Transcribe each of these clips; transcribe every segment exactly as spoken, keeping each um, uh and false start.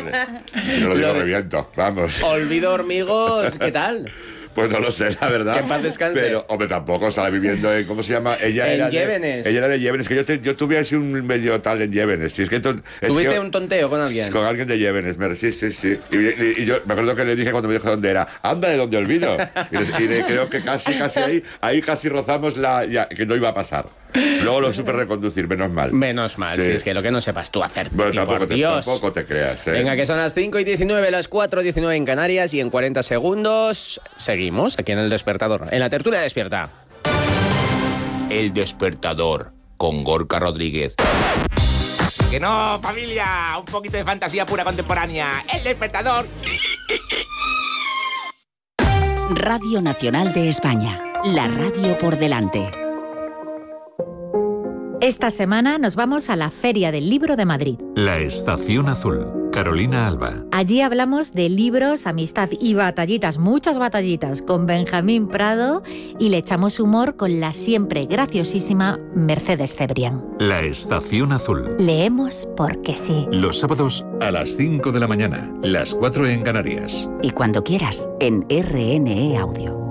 Si no lo digo, reviento, vamos. Olvido Hormigos, ¿qué tal? Pues no lo sé, la verdad. Que en paz descanse. Pero, hombre, tampoco estaba viviendo en, ¿cómo se llama? Ella en era Llévenes. De, ella era de Llévenes, que yo, te, yo tuve así un medio tal en Llévenes. Si es que ton, es ¿Tuviste que, un tonteo con alguien? Con alguien de Llévenes, me, sí, sí, sí. Y, y, y yo me acuerdo que le dije cuando me dijo dónde era, anda de donde olvido. Y, les, y le, creo que casi, casi ahí, ahí casi rozamos la, ya, que no iba a pasar. Luego lo supe reconducir, menos mal. Menos mal, sí. Si es que lo que no sepas tú hacer. Bueno, tío, tampoco, por te, Dios. tampoco te creas. ¿eh? Venga, que son las cinco y diecinueve, las cuatro y diecinueve en Canarias y en cuarenta segundos seguimos aquí en El Despertador, en la tertulia despierta. El Despertador, con Gorka Rodríguez. Que no, familia, un poquito de fantasía pura contemporánea. El Despertador. Radio Nacional de España, la radio por delante. Esta semana nos vamos a la Feria del Libro de Madrid. La Estación Azul, Carolina Alba. Allí hablamos de libros, amistad y batallitas, muchas batallitas, con Benjamín Prado y le echamos humor con la siempre graciosísima Mercedes Cebrián. La Estación Azul. Leemos porque sí. Los sábados a las cinco de la mañana, las cuatro en Canarias. Y cuando quieras, en R N E Audio.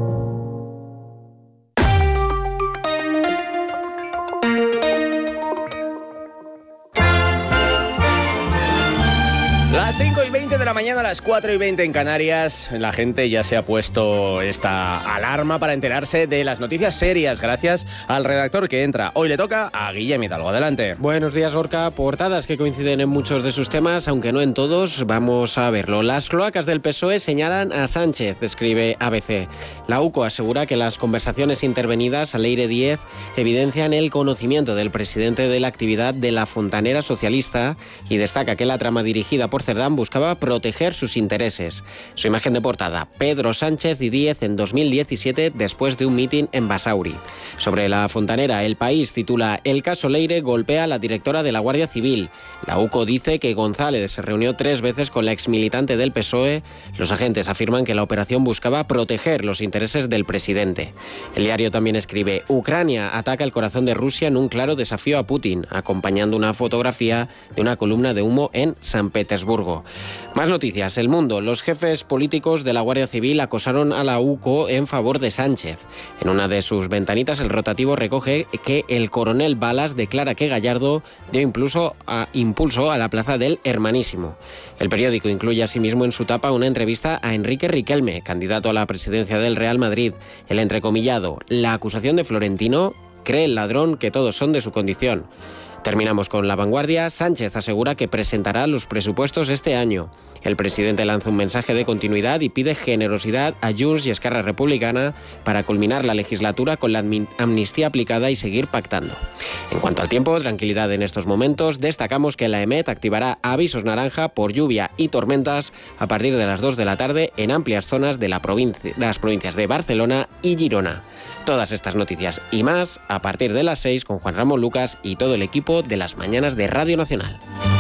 Las cinco y veinte de la mañana, las cuatro y veinte en Canarias, la gente ya se ha puesto esta alarma para enterarse de las noticias serias, gracias al redactor que entra. Hoy le toca a Guillem Hidalgo. Adelante. Buenos días, Gorka. Portadas que coinciden en muchos de sus temas, aunque no en todos. Vamos a verlo. Las cloacas del P S O E señalan a Sánchez, escribe A B C. La U C O asegura que las conversaciones intervenidas a Leire Díez evidencian el conocimiento del presidente de la actividad de la fontanera socialista y destaca que la trama dirigida por Cerdán buscaba proteger sus intereses. Su imagen de portada, Pedro Sánchez y Díez en dos mil diecisiete después de un mitin en Basauri. Sobre la fontanera, El País titula El caso Leire golpea a la directora de la Guardia Civil. La U C O dice que González se reunió tres veces con la exmilitante del P S O E. Los agentes afirman que la operación buscaba proteger los intereses del presidente. El diario también escribe Ucrania ataca el corazón de Rusia en un claro desafío a Putin, acompañando una fotografía de una columna de humo en San Petersburgo. Más noticias. El Mundo. Los jefes políticos de la Guardia Civil acosaron a la U C O en favor de Sánchez. En una de sus ventanitas, el rotativo recoge que el coronel Balas declara que Gallardo dio impulso a, impulso a la plaza del Hermanísimo. El periódico incluye asimismo en su tapa una entrevista a Enrique Riquelme, candidato a la presidencia del Real Madrid. El entrecomillado, la acusación de Florentino, cree el ladrón que todos son de su condición. Terminamos con La Vanguardia. Sánchez asegura que presentará los presupuestos este año. El presidente lanza un mensaje de continuidad y pide generosidad a Junts y Esquerra Republicana para culminar la legislatura con la amnistía aplicada y seguir pactando. En cuanto al tiempo, tranquilidad en estos momentos. Destacamos que la EMET activará avisos naranja por lluvia y tormentas a partir de las dos de la tarde en amplias zonas de, la provincia, de las provincias de Barcelona y Girona. Todas estas noticias y más a partir de las seis con Juan Ramón Lucas y todo el equipo de las mañanas de Radio Nacional.